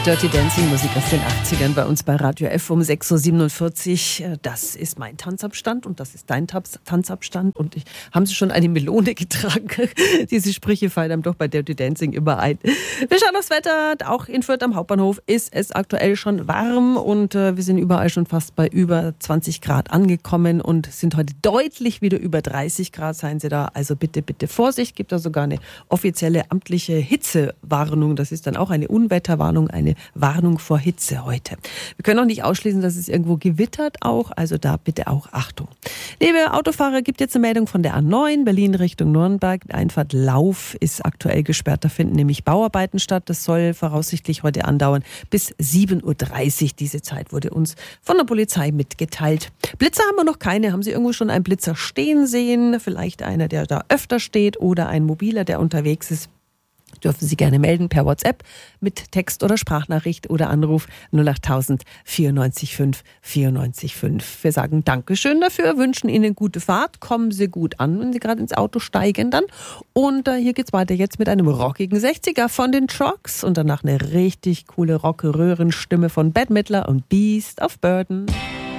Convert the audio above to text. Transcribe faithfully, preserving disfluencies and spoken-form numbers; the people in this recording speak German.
Dirty Dancing Musik aus den achtzigern bei uns bei Radio F um sechs Uhr siebenundvierzig. Das ist mein Tanzabstand und das ist dein Tanzabstand. Und ich, haben Sie schon eine Melone getragen? Diese Sprüche fallen einem doch bei Dirty Dancing immer ein. Wir schauen aufs Wetter. Auch in Fürth am Hauptbahnhof ist es aktuell schon warm und äh, wir sind überall schon fast bei über zwanzig Grad angekommen und sind heute deutlich wieder über dreißig Grad. Seien Sie da also bitte, bitte Vorsicht. Gibt da sogar eine offizielle amtliche Hitzewarnung. Das ist dann auch eine Unwetterwarnung, eine Warnung vor Hitze heute. Wir können auch nicht ausschließen, dass es irgendwo gewittert auch, also da bitte auch Achtung. Liebe Autofahrer, gibt jetzt eine Meldung von der A neun, Berlin Richtung Nürnberg. Die Einfahrt Lauf ist aktuell gesperrt, da finden nämlich Bauarbeiten statt. Das soll voraussichtlich heute andauern bis sieben Uhr dreißig. Diese Zeit wurde uns von der Polizei mitgeteilt. Blitzer haben wir noch keine. Haben Sie irgendwo schon einen Blitzer stehen sehen? Vielleicht einer, der da öfter steht oder ein mobiler, der unterwegs ist? Dürfen Sie gerne melden per WhatsApp mit Text- oder Sprachnachricht oder Anruf null acht tausend vierundneunzig fünf vierundneunzig fünf. Wir sagen Dankeschön dafür, wünschen Ihnen gute Fahrt, kommen Sie gut an, wenn Sie gerade ins Auto steigen dann. Und äh, hier geht's weiter jetzt mit einem rockigen sechziger von den Trucks und danach eine richtig coole Rock-Röhrenstimme von Bette Midler und Beast of Burden.